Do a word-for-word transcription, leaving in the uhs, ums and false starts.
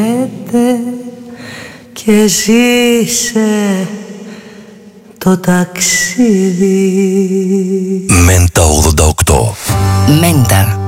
Και ζήσε το ταξίδι. Μέντα ογδόντα οκτώ. Μέντα.